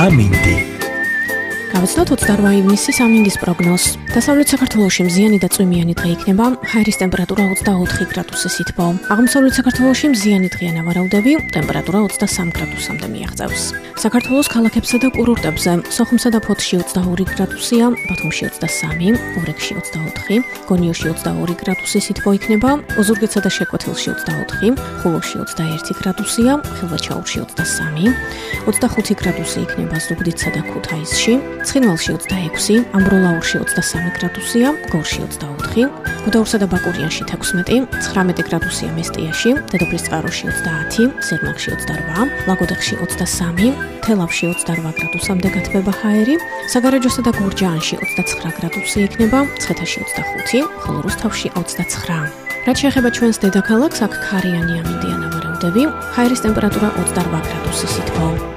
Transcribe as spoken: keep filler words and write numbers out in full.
ამინდი. გავაცნოთ ოცდაორ ივნისის ამინდის პროგნოზს. დასავლეთ საქართველოში მზიანი და წვიმიანი დღე იქნება, ჰაერის ტემპერატურა ოცდაოთხი გრადუსის ითბო. აღმოსავლეთ საქართველოში მზიანი დღეა ნავარაუდები, ტემპერატურა ოცდასამ გრადუსამდე მიაღწევს. საქართველოს ქალაქებსა და კურორტებზე სოხუმსა და ფოთში ოცდაორი გრადუსია, ბათუმში ოცდასამი, ურეკში ოცდაოთხი, გონიოში ოცდაორი გრადუსის ითბო იქნება, ოზურგეთსა და შეკვეთილში ოცდაოთხი, ხულოში ოცდაერთი გრადუსია, ხილვაჩაურში ოცდასამი, ოცდახუთი გრადუსი იქნება ზუგდიდსა და ქუთაისში. ცხინვალში ოცდაექვსი, ამბროლაურში ოცდასამი გრადუსია, გორში ოცდაოთხი, გუდაურსა და ბაკურიანში თექვსმეტი, ცხრამეტი გრადუსია მესტიაში, დედოფლის წყაროში ოცდაათი, სიღნაღში ოცდარვა, ლაგოდეხში ოცდასამი, თელავში ოცდარვა გრადუსამდე გათბება ჰაერი, საგარეჯოსა და გურჯაანში ოცდაცხრა გრადუსი იქნება, მცხეთაში ოცდახუთი, ხოლო რუსთავში ოცდაცხრა. რაც შეეხება ჩვენს დედაქალაქს, აქ ქარიანი ამინდია ნავარაუდები, ჰაერის ტემპერატურა ოცდაორ გრადუსის ითბო.